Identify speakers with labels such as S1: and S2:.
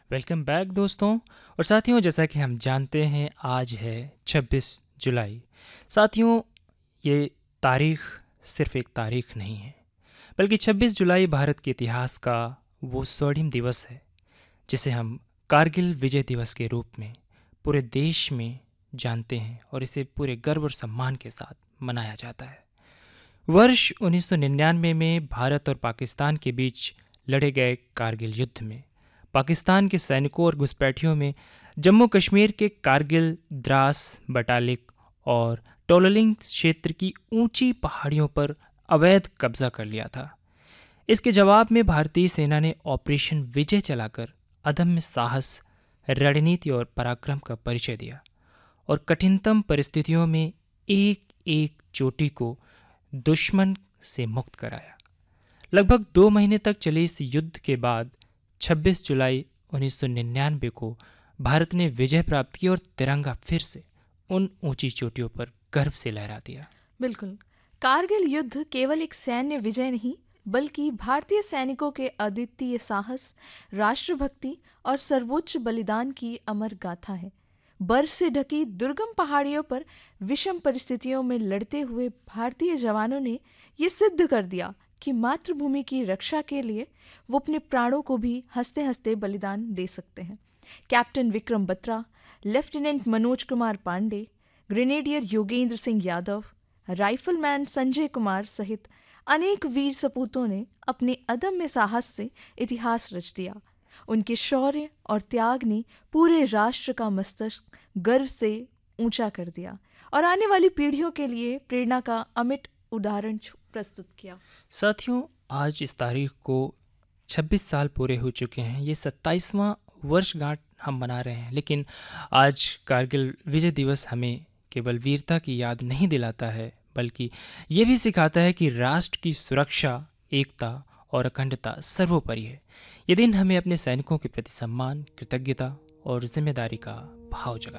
S1: Welcome back दोस्तों। और साथियों, जैसा कि हम जानते हैं आज है 26 जुलाई। साथियों, ये तारीख सिर्फ एक तारीख नहीं है, बल्कि 26 जुलाई भारत के इतिहास का वो स्वर्णिम दिवस है जिसे हम कारगिल विजय दिवस के रूप में पूरे देश में जानते हैं और इसे पूरे गर्व और सम्मान के साथ मनाया जाता है। वर्ष 1999 में भारत और पाकिस्तान के बीच लड़े गए कारगिल युद्ध में पाकिस्तान के सैनिकों और घुसपैठियों में जम्मू कश्मीर के कारगिल, द्रास, बटालिक और टोललिंग क्षेत्र की ऊंची पहाड़ियों पर अवैध कब्जा कर लिया था। इसके जवाब में भारतीय सेना ने ऑपरेशन विजय चलाकर अदम्य साहस, रणनीति और पराक्रम का परिचय दिया और कठिनतम परिस्थितियों में एक एक चोटी को दुश्मन से मुक्त कराया। लगभग 2 महीने तक चले इस युद्ध के बाद 26 जुलाई 1999 को भारत ने विजय प्राप्त की और तिरंगा फिर से उन ऊंची चोटियों पर गर्व से लहरा दिया।
S2: बिल्कुल। कारगिल युद्ध केवल एक सैन्य विजय नहीं, बल्कि भारतीय सैनिकों के अद्वितीय साहस, राष्ट्रभक्ति और सर्वोच्च बलिदान की अमर गाथा है। बर्फ से ढकी दुर्गम पहाड़ियों पर विषम परिस्थितियों में लड़ते हुए भारतीय जवानों ने ये सिद्ध कर दिया कि मातृभूमि की रक्षा के लिए वो अपने प्राणों को भी हंसते हंसते बलिदान दे सकते हैं। Captain Vikram Batra, lieutenant Manoj Kumar Pandey, grenadier Yogendra Singh Yadav, rifleman Sanjay Kumar सहित अनेक वीर सपूतों ने अपने अदम्य साहस से इतिहास रच दिया। उनके शौर्य और त्याग ने पूरे राष्ट्र का मस्तिष्क गर्व से ऊंचा कर दिया और आने वाली पीढ़ियों के लिए प्रेरणा का अमिट उदाहरण प्रस्तुत किया।
S1: साथियों, आज इस तारीख को 26 साल पूरे हो चुके हैं। ये 27वां वर्षगांठ हम मना रहे हैं, लेकिन आज कारगिल विजय दिवस हमें केवल वीरता की याद नहीं दिलाता है, बल्कि ये भी सिखाता है कि राष्ट्र की सुरक्षा, एकता और अखंडता सर्वोपरि है। ये दिन हमें अपने सैनिकों के प्रति सम्मान, कृतज्ञता और जिम्मेदारी का भाव जगाता है।